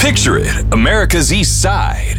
Picture it, America's East Side,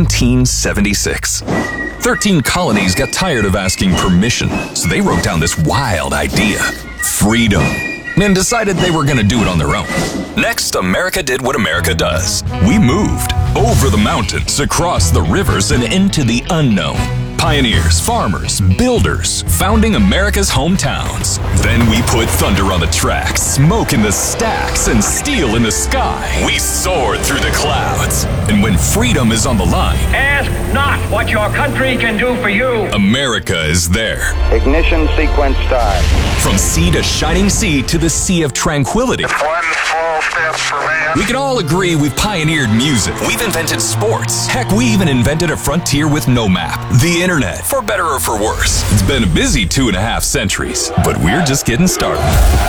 1776. 13 colonies got tired of asking permission, so they wrote down this wild idea, freedom, and decided they were going to do it on their own. Next, America did what America does. We moved over the mountains, across the rivers, and into the unknown. Pioneers, farmers, builders, founding America's hometowns. Then we put thunder on the tracks, smoke in the stacks, and steel in the sky. We soared through the clouds. And when freedom is on the line, ask not what your country can do for you. America is there. Ignition sequence start. From sea to shining sea to the sea of tranquility. One small step for man. We can all agree we've pioneered music. We've invented sports. Heck, we even invented a frontier with no map. The internet, for better or for worse. It's been a busy 2.5 centuries, but we're just getting started.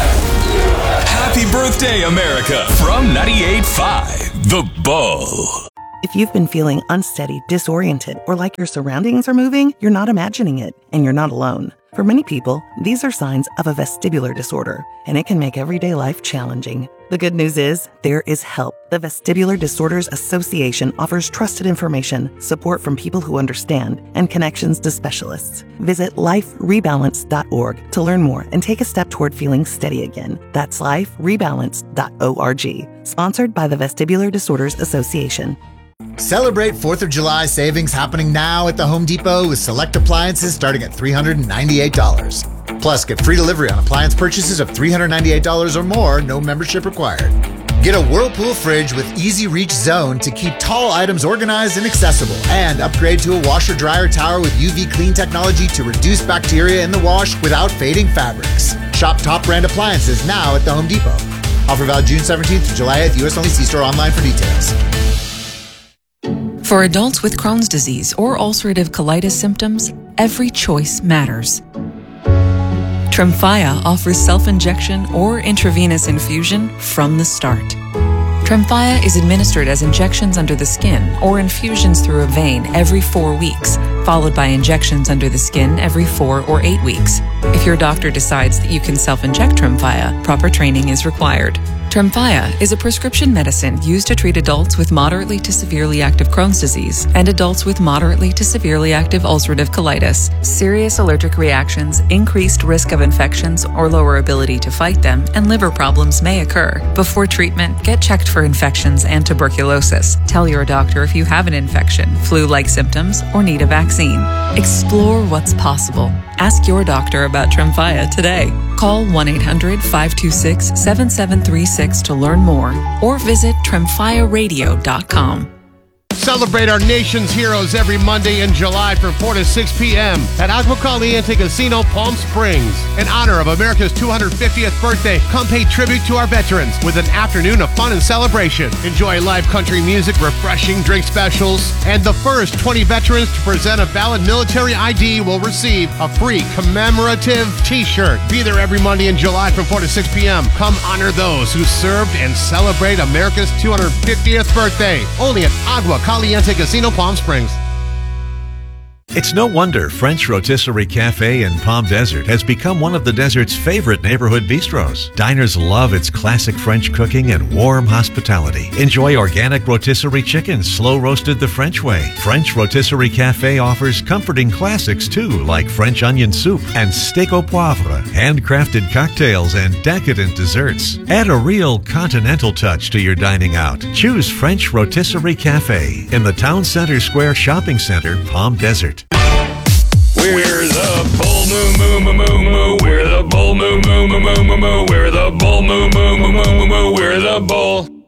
Happy birthday, America, from 98.5, The Bull. If you've been feeling unsteady, disoriented, or like your surroundings are moving, you're not imagining it, and you're not alone. For many people, these are signs of a vestibular disorder, and it can make everyday life challenging. The good news is, there is help. The Vestibular Disorders Association offers trusted information, support from people who understand, and connections to specialists. Visit liferebalance.org to learn more and take a step toward feeling steady again. That's liferebalance.org. Sponsored by the Vestibular Disorders Association. Celebrate 4th of July savings happening now at the Home Depot with select appliances starting at $398. Plus, get free delivery on appliance purchases of $398 or more, no membership required. Get a Whirlpool fridge with Easy Reach Zone to keep tall items organized and accessible. And upgrade to a washer-dryer tower with UV clean technology to reduce bacteria in the wash without fading fabrics. Shop top brand appliances now at the Home Depot. Offer valid June 17th to July 8th, US only. See store online for details. For adults with Crohn's disease or ulcerative colitis symptoms, every choice matters. Tremfya offers self-injection or intravenous infusion from the start. Tremfya is administered as injections under the skin or infusions through a vein every 4 weeks, followed by injections under the skin every 4 or 8 weeks. If your doctor decides that you can self-inject Tremfya, proper training is required. Tremfya is a prescription medicine used to treat adults with moderately to severely active Crohn's disease and adults with moderately to severely active ulcerative colitis. Serious allergic reactions, increased risk of infections or lower ability to fight them, and liver problems may occur. Before treatment, get checked for infections and tuberculosis. Tell your doctor if you have an infection, flu-like symptoms, or need a vaccine. Explore what's possible. Ask your doctor about Tremfya today. Call 1-800-526-7736 to learn more or visit tremfyaradio.com. Celebrate our nation's heroes every Monday in July from 4 to 6 p.m. at Agua Caliente Casino, Palm Springs. In honor of America's 250th birthday, come pay tribute to our veterans with an afternoon of fun and celebration. Enjoy live country music, refreshing drink specials, and the first 20 veterans to present a valid military ID will receive a free commemorative t-shirt. Be there every Monday in July from 4 to 6 p.m. Come honor those who served and celebrate America's 250th birthday. Only at Agua Caliente Casino, Palm Springs. It's no wonder French Rotisserie Cafe in Palm Desert has become one of the desert's favorite neighborhood bistros. Diners love its classic French cooking and warm hospitality. Enjoy organic rotisserie chicken, slow roasted the French way. French Rotisserie Cafe offers comforting classics too, like French onion soup and steak au poivre, handcrafted cocktails and decadent desserts. Add a real continental touch to your dining out. Choose French Rotisserie Cafe in the Town Center Square Shopping Center, Palm Desert. We're the bull moo moo moo moo moo. We're the bull moo moo moo moo moo moo. We're the bull moo moo moo moo moo moo. We're the bull.